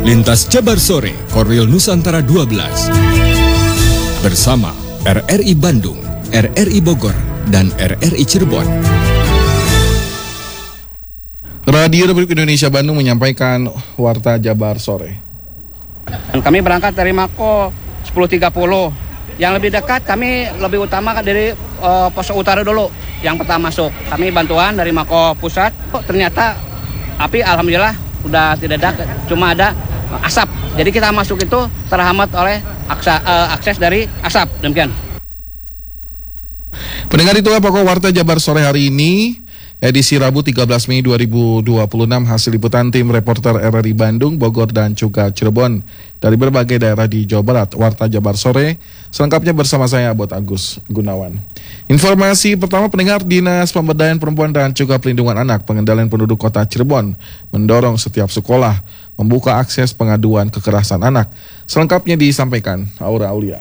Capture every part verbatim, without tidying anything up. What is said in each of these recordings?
Lintas Jabar Sore, Korwil Nusantara dua belas. Bersama R R I Bandung, R R I Bogor, dan R R I Cirebon. Radio Republik Indonesia Bandung menyampaikan Warta Jabar Sore. Kami berangkat dari Mako sepuluh tiga puluh. Yang lebih dekat kami lebih utama dari uh, pos utara dulu. Yang pertama masuk. Kami bantuan dari Mako Pusat. Oh, ternyata api alhamdulillah udah tidak ada, cuma ada asap. Jadi kita masuk itu terhambat oleh aksa, uh, akses dari asap. Demikian. Pendengar, itu pokok Warta Jabar Sore hari ini, edisi Rabu tiga belas Mei dua ribu dua puluh enam, hasil liputan tim reporter R R I Bandung, Bogor, dan juga Cirebon dari berbagai daerah di Jawa Barat. Warta Jabar Sore selengkapnya bersama saya, Abot Agus Gunawan. Informasi pertama, pendengar, Dinas Pemberdayaan Perempuan dan juga Pelindungan Anak Pengendalian Penduduk Kota Cirebon mendorong setiap sekolah membuka akses pengaduan kekerasan anak. Selengkapnya disampaikan Aura Aulia.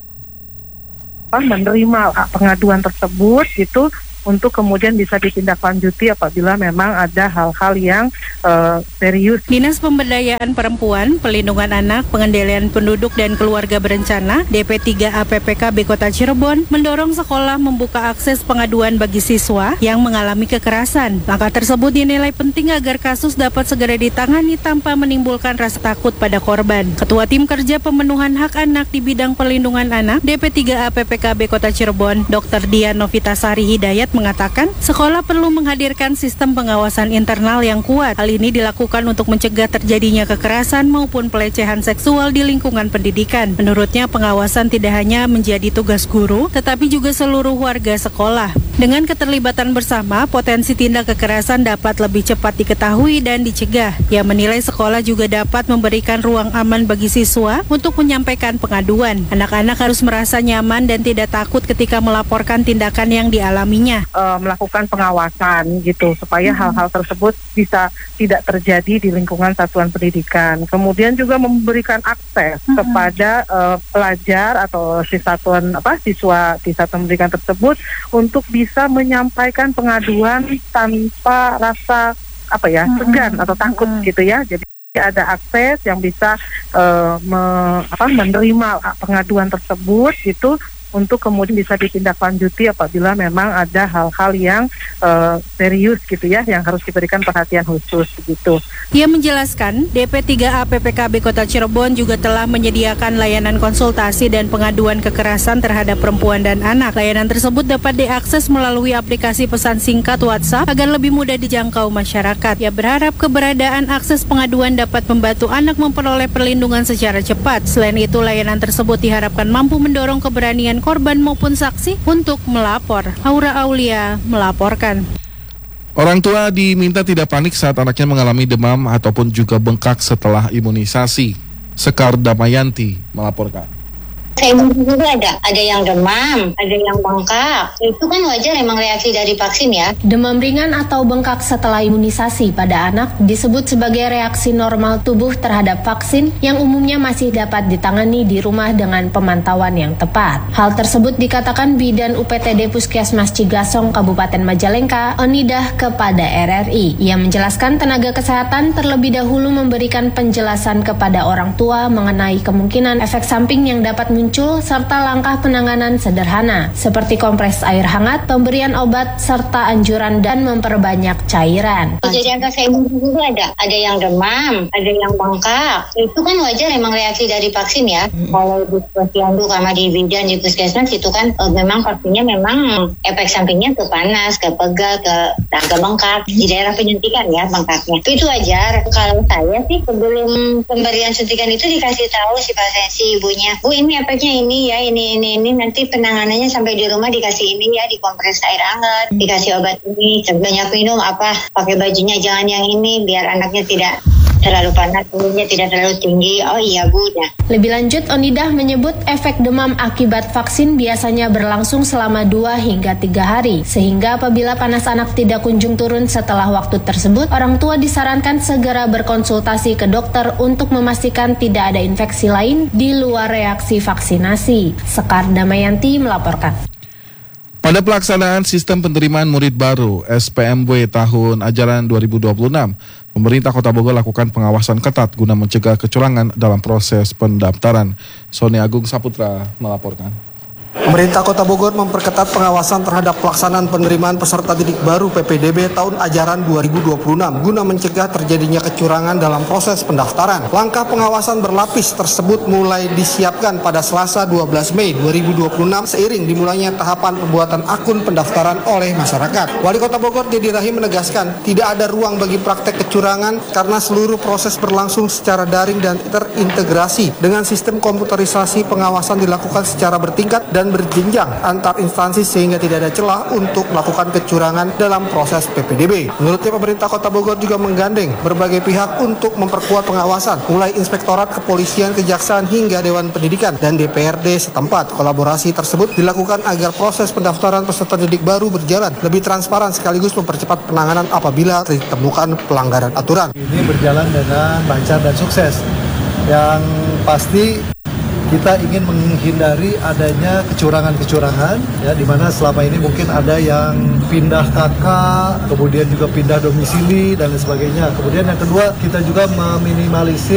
Menerima pengaduan tersebut gitu untuk kemudian bisa ditindaklanjuti apabila memang ada hal-hal yang uh, serius. Dinas Pemberdayaan Perempuan, Pelindungan Anak, Pengendalian Penduduk dan Keluarga Berencana D P tiga A P P K B Kota Cirebon mendorong sekolah membuka akses pengaduan bagi siswa yang mengalami kekerasan. Langkah tersebut dinilai penting agar kasus dapat segera ditangani tanpa menimbulkan rasa takut pada korban. Ketua Tim Kerja Pemenuhan Hak Anak di bidang Pelindungan Anak D P tiga A P P K B Kota Cirebon, Doktor Dian Novitasari Hidayat mengatakan sekolah perlu menghadirkan sistem pengawasan internal yang kuat. Hal ini dilakukan untuk mencegah terjadinya kekerasan maupun pelecehan seksual di lingkungan pendidikan. Menurutnya, pengawasan tidak hanya menjadi tugas guru, tetapi juga seluruh warga sekolah. Dengan keterlibatan bersama, potensi tindak kekerasan dapat lebih cepat diketahui dan dicegah. Ia menilai sekolah juga dapat memberikan ruang aman bagi siswa untuk menyampaikan pengaduan. Anak-anak harus merasa nyaman dan tidak takut ketika melaporkan tindakan yang dialaminya. Uh, melakukan pengawasan gitu supaya hmm. hal-hal tersebut bisa tidak terjadi di lingkungan satuan pendidikan. Kemudian juga memberikan akses hmm. kepada uh, pelajar atau si satuan apa siswa di satuan pendidikan tersebut untuk bisa menyampaikan pengaduan tanpa rasa apa ya hmm. segan atau takut hmm. gitu ya. Jadi ada akses yang bisa uh, me, apa, menerima pengaduan tersebut gitu untuk kemudian bisa ditindaklanjuti apabila memang ada hal-hal yang uh, serius gitu ya, yang harus diberikan perhatian khusus begitu. Ia menjelaskan, D P tiga A P P K B Kota Cirebon juga telah menyediakan layanan konsultasi dan pengaduan kekerasan terhadap perempuan dan anak. Layanan tersebut dapat diakses melalui aplikasi pesan singkat WhatsApp agar lebih mudah dijangkau masyarakat. Ia berharap keberadaan akses pengaduan dapat membantu anak memperoleh perlindungan secara cepat. Selain itu, layanan tersebut diharapkan mampu mendorong keberanian korban maupun saksi untuk melapor. Aura Aulia melaporkan. Orang tua diminta tidak panik saat anaknya mengalami demam ataupun juga bengkak setelah imunisasi. Sekar Damayanti melaporkan. Saya juga ada, ada yang demam, ada yang bengkak. Itu kan wajar, emang reaksi dari vaksin ya. Demam ringan atau bengkak setelah imunisasi pada anak disebut sebagai reaksi normal tubuh terhadap vaksin yang umumnya masih dapat ditangani di rumah dengan pemantauan yang tepat. Hal tersebut dikatakan Bidan U P T D Puskesmas Cigasong Kabupaten Majalengka, Onidah, kepada R R I. Ia menjelaskan tenaga kesehatan terlebih dahulu memberikan penjelasan kepada orang tua mengenai kemungkinan efek samping yang dapat muncul muncul serta langkah penanganan sederhana seperti kompres air hangat, pemberian obat, serta anjuran dan memperbanyak cairan. Kejadian saya juga ada, ada yang demam, ada yang bengkak. Itu kan wajar, emang reaksi dari vaksin ya. Hmm. Kalau di posyandu sama di bidan di puskesmas itu kan e, memang vaksinnya memang efek sampingnya ke panas, ke pegal, ke agak bengkak di daerah penyuntikan ya bengkaknya. Itu wajar. Kalau saya sih sebelum pemberian suntikan itu dikasih tahu si pasien si ibunya, Bu ini efek ini ya, ini, ini, ini, nanti penanganannya sampai di rumah dikasih ini ya, dikompres air hangat, dikasih obat ini, banyak minum apa, pakai bajunya jangan yang ini, biar anaknya tidak terlalu panas, tubuhnya tidak terlalu tinggi. Oh iya Bu, ya. Lebih lanjut, Onidah menyebut efek demam akibat vaksin biasanya berlangsung selama dua hingga tiga hari, sehingga apabila panas anak tidak kunjung turun setelah waktu tersebut, orang tua disarankan segera berkonsultasi ke dokter untuk memastikan tidak ada infeksi lain di luar reaksi vaksinasi. Sekar Damayanti melaporkan. Pada pelaksanaan sistem penerimaan murid baru S P M W tahun ajaran dua ribu dua puluh enam, pemerintah Kota Bogor lakukan pengawasan ketat guna mencegah kecurangan dalam proses pendaftaran. Sony Agung Saputra melaporkan. Pemerintah Kota Bogor memperketat pengawasan terhadap pelaksanaan penerimaan peserta didik baru P P D B tahun ajaran dua ribu dua puluh enam guna mencegah terjadinya kecurangan dalam proses pendaftaran. Langkah pengawasan berlapis tersebut mulai disiapkan pada Selasa dua belas Mei dua ribu dua puluh enam seiring dimulainya tahapan pembuatan akun pendaftaran oleh masyarakat. Wali Kota Bogor Dedi Rahim menegaskan tidak ada ruang bagi praktek kecurangan karena seluruh proses berlangsung secara daring dan terintegrasi dengan sistem komputerisasi. Pengawasan dilakukan secara bertingkat dan berjenjang antar instansi sehingga tidak ada celah untuk melakukan kecurangan dalam proses P P D B. Menurutnya pemerintah Kota Bogor juga menggandeng berbagai pihak untuk memperkuat pengawasan, mulai Inspektorat Kepolisian, Kejaksaan hingga Dewan Pendidikan dan D P R D setempat. Kolaborasi tersebut dilakukan agar proses pendaftaran peserta didik baru berjalan lebih transparan sekaligus mempercepat penanganan apabila ditemukan pelanggaran aturan. Ini berjalan dengan lancar dan sukses. Yang pasti kita ingin menghindari adanya kecurangan-kecurangan, ya, di mana selama ini mungkin ada yang pindah kakak, kemudian juga pindah domisili dan lain sebagainya. Kemudian yang kedua, kita juga meminimalisir